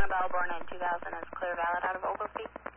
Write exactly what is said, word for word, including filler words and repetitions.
Melbourne and two thousand is clear valid out of Oglesby.